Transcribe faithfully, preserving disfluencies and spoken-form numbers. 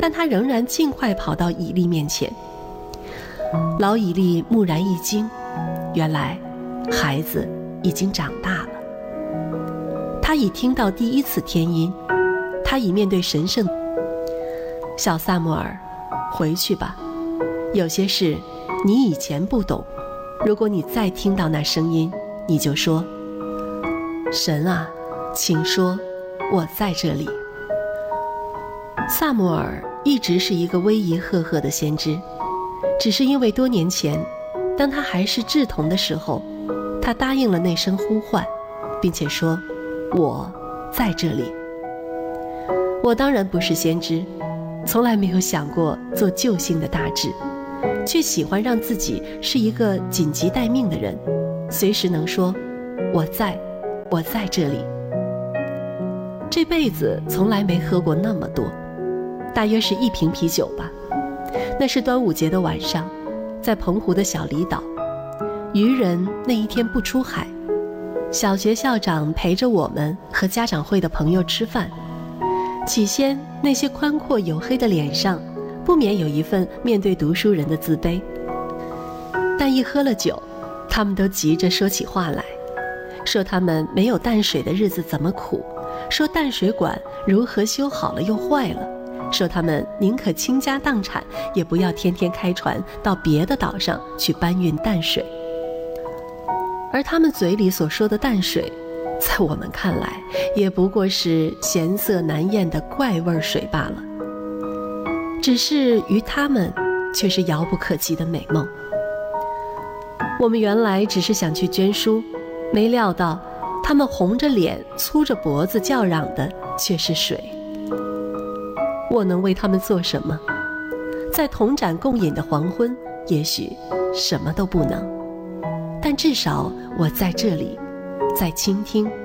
但他仍然尽快跑到以利面前。老以利蓦然一惊，原来孩子已经长大了。他已听到第一次天音，他已面对神圣。小萨摩尔，回去吧，有些事你以前不懂，如果你再听到那声音，你就说：神啊，请说，我在这里。萨摩尔一直是一个威仪赫赫的先知，只是因为多年前，当他还是稚童的时候，他答应了那声呼唤，并且说：我在这里。我当然不是先知，从来没有想过做救星的大志，却喜欢让自己是一个紧急待命的人，随时能说：我在，我在这里。这辈子从来没喝过那么多，大约是一瓶啤酒吧。那是端午节的晚上，在澎湖的小离岛，渔人那一天不出海，小学校长陪着我们和家长会的朋友吃饭。起先那些宽阔黝黑的脸上不免有一份面对读书人的自卑，但一喝了酒，他们都急着说起话来，说他们没有淡水的日子怎么苦，说淡水管如何修好了又坏了，说他们宁可倾家荡产，也不要天天开船到别的岛上去搬运淡水。而他们嘴里所说的淡水，在我们看来也不过是咸涩难咽的怪味水罢了，只是于他们却是遥不可及的美梦。我们原来只是想去捐书，没料到他们红着脸粗着脖子叫嚷的却是水。我能为他们做什么？在同盏共饮的黄昏，也许什么都不能，但至少我在这里，在倾听